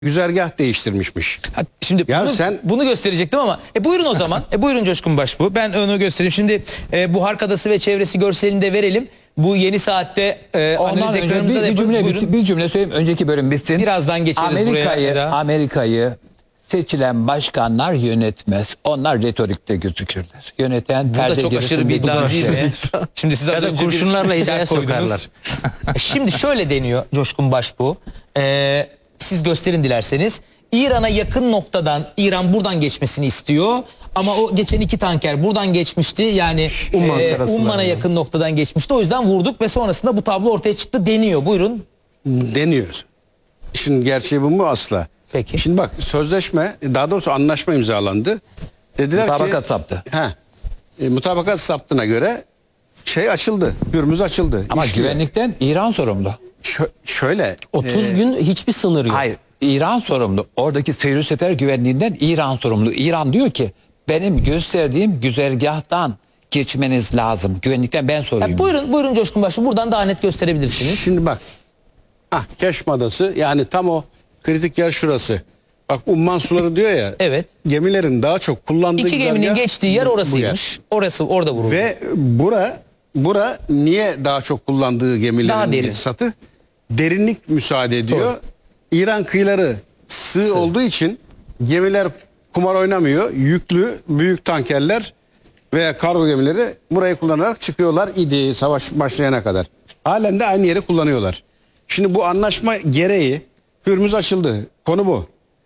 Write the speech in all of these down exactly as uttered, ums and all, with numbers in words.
güzergah değiştirmişmiş. Ha, Şimdi Ya bunu, sen- bunu gösterecektim ama e buyurun o zaman. E buyurun Coşkun Başbuğ. Ben onu göstereyim. Şimdi e, bu Hark Adası ve çevresi görselini de verelim. Bu yeni saatte e, Ondan analiz önce ekranımıza da bir, bir yaparız. cümle Buyurun. bir, bir cümle söyleyeyim, önceki bölüm bitsin. Birazdan geçeriz Amerika'yı, buraya. Eda. Amerika'yı seçilen başkanlar yönetmez. Onlar retorikte gözükürler. Yöneten Bu da perde çok gerisi aşırı bir bir iddia değil mi? Şimdi siz az Ya da önce bir kurşunlarla işaret hidaya koydunuz. sokarlar. E, Şimdi şöyle deniyor Coşkun Başbuğ. E, siz gösterin dilerseniz. İran'a yakın noktadan İran buradan geçmesini istiyor. Ama o geçen iki tanker buradan geçmişti. Yani Umman e, karasından Umman'a yani. yakın noktadan geçmişti. O yüzden vurduk ve sonrasında bu tablo ortaya çıktı deniyor. Buyurun. Deniyor. İşin gerçeği bu mu? Asla. Peki. Şimdi bak, sözleşme, daha doğrusu anlaşma imzalandı. Dediler Mutabakat ki, saptı. He, e, mutabakat saptına göre şey açıldı. Hürmüz açıldı. Ama İşliyor. güvenlikten İran sorumlu. Şö- şöyle. otuz e, gün hiçbir sınır yok. Hayır, İran sorumlu. Oradaki seyir sefer güvenliğinden İran sorumlu. İran diyor ki benim gösterdiğim güzergahtan geçmeniz lazım. Güvenlikten ben soruyum. Ya buyurun, buyurun Coşkun Başbuğ. Buradan daha net gösterebilirsiniz. Şimdi bak. Ah, Keşm Adası, yani tam o kritik yer şurası. Bak, Umman suları diyor ya. Evet. Gemilerin daha çok kullandığı İki geminin güzergah geçtiği yer bu- bu orasıymış. Orası orada vuruldu. Ve bura bura niye daha çok kullandığı gemilerin Daha derin. satı? Derinlik müsaade ediyor. Doğru. İran kıyıları sığ, Sığ. olduğu için gemiler kumar oynamıyor. Yüklü büyük tankerler veya kargo gemileri burayı kullanarak çıkıyorlar idi savaş başlayana kadar. Halen de aynı yeri kullanıyorlar. Şimdi bu anlaşma gereği Hürmüz açıldı. Konu bu.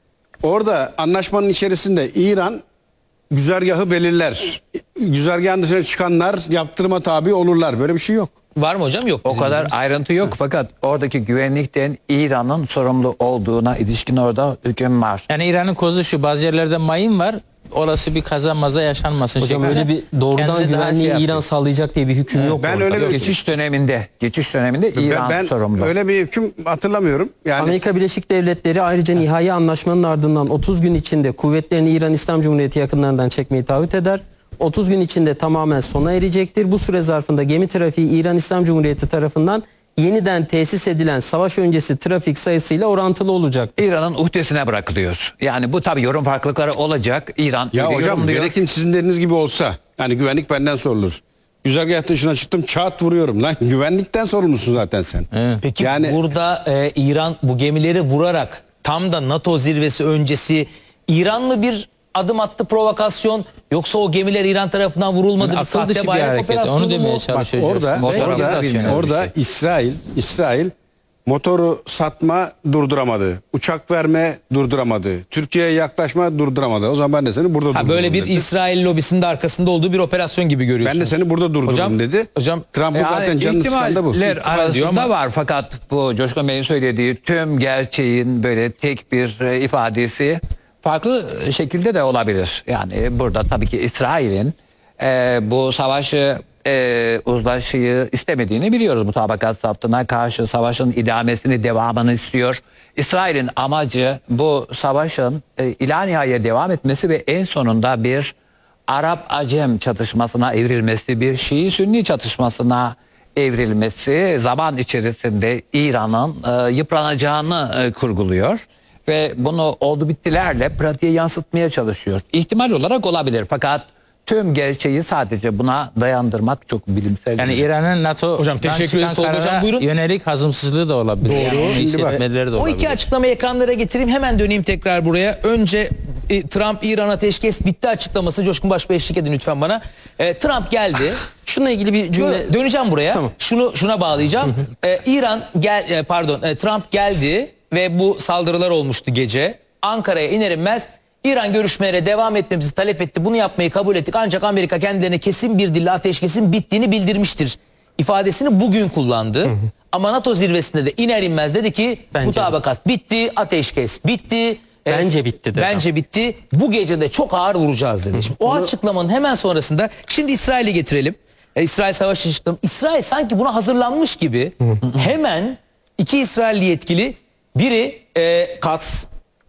Orada anlaşmanın içerisinde İran güzergahı belirler. Güzergahın dışına çıkanlar yaptırıma tabi olurlar. Böyle bir şey yok. Var mı hocam? Yok. O bizim kadar bildiğimiz. ayrıntı yok fakat oradaki güvenlikten İran'ın sorumlu olduğuna ilişkin orada hüküm var. Yani İran'ın kozu şu, bazı yerlerde mayın var. Orası bir kaza maza yaşanmasın. Hocam şeklinde. öyle bir doğrudan Kendine daha güvenliği şey İran yapıyor. sağlayacak diye bir hüküm yok. Ben orada. öyle bir Geçiş döneminde, geçiş döneminde İran ben, ben sorumlu. öyle bir hüküm hatırlamıyorum. Yani Amerika Birleşik Devletleri ayrıca nihai anlaşmanın ardından otuz gün içinde kuvvetlerini İran İslam Cumhuriyeti yakınlarından çekmeyi taahhüt eder. otuz gün içinde tamamen sona erecektir. Bu süre zarfında gemi trafiği İran İslam Cumhuriyeti tarafından yeniden tesis edilen savaş öncesi trafik sayısıyla orantılı olacak. İran'ın uhdesine bırakılıyor. Yani bu tabii yorum farklılıkları olacak. İran ya öyle hocam, yorumluyor. gerekin sizin dediğiniz gibi olsa, yani güvenlik benden sorulur. Güzergah dışına çıktım, çat vuruyorum lan. Güvenlikten sorumlusun zaten sen. Peki Yani- burada e, İran bu gemileri vurarak tam da NATO zirvesi öncesi İran mı bir adım attı, provokasyon, yoksa o gemiler İran tarafından vurulmadı, Yani bir akıl sahte dışı bir bayrak hareket. operasyonu Onu demeye mu? çalışıyor. Bak orada, Motor orada, alıyor, bilmiyorum orada işte. İsrail, İsrail motoru satma durduramadı. Uçak verme durduramadı. Türkiye'ye yaklaşma durduramadı. O zaman ben de seni burada durdurdum Ha, böyle bir dedi. İsrail lobisinin de arkasında olduğu bir operasyon gibi görüyorsunuz. Ben de seni burada durdurdum Hocam, dedi. hocam, Trump'ın Yani zaten canını sıkan da bu. ihtimaller İhtimal arasında diyor ama- var fakat bu Coşkun Bey'in söylediği tüm gerçeğin böyle tek bir e, ifadesi farklı şekilde de olabilir. Yani burada tabii ki İsrail'in e, bu savaşı e, uzlaşıyı istemediğini biliyoruz. Mutabakat saptına karşı savaşın idamesini, devamını istiyor. İsrail'in amacı bu savaşın e, ila nihaya devam etmesi ve en sonunda bir Arap-Acem çatışmasına evrilmesi, bir Şii-Sünni çatışmasına evrilmesi zaman içerisinde İran'ın e, yıpranacağını e, kurguluyor. Ve bunu oldu bittilerle pratiğe yansıtmaya çalışıyor. İhtimal olarak olabilir fakat tüm gerçeği sadece buna dayandırmak çok bilimsel. Yani değil. İran'ın NATO Hocam teşekkür ederiz Tolga hocam, buyurun. yönelik hazımsızlığı da olabilir. Doğru. Yani onu Şimdi bak, hissetmeleri de O olabilir. iki açıklamayı ekranlara getireyim. Hemen döneyim tekrar buraya. Önce e, Trump İran ateşkes bitti açıklaması. Coşkun Başbuğ eşlik edin lütfen bana. E, Trump geldi. Şununla ilgili bir cümle... Dö- döneceğim buraya. Tamam. Şunu şuna bağlayacağım. E, İran gel e, pardon e, Trump geldi ve bu saldırılar olmuştu gece. Ankara'ya iner inmez İran görüşmelere devam etmemizi talep etti. Bunu yapmayı kabul ettik. Ancak Amerika kendilerine kesin bir dille ateşkesin bittiğini bildirmiştir ifadesini bugün kullandı. Hı hı. Ama NATO zirvesinde de iner inmez dedi ki Bence mutabakat bitti, ateşkes bitti. Bence E, bitti dedi. Bence bitti. Bu gece de çok ağır vuracağız dedi. Şimdi o açıklamanın hemen sonrasında şimdi İsrail'i getirelim. E, İsrail savaşı açıklaması. İsrail sanki buna hazırlanmış gibi hemen iki İsrailli yetkili, biri e, Katz,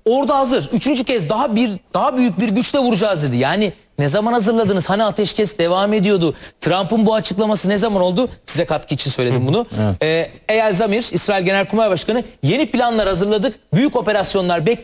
Ordu hazır. Üçüncü kez daha bir daha büyük bir güçle vuracağız dedi. Yani ne zaman hazırladınız? Hani ateşkes devam ediyordu. Trump'ın bu açıklaması ne zaman oldu? Size katkı için söyledim bunu. Ee, Eyal Zamir, İsrail Genelkurmay Başkanı, yeni planlar hazırladık. Büyük operasyonlar bekliyoruz.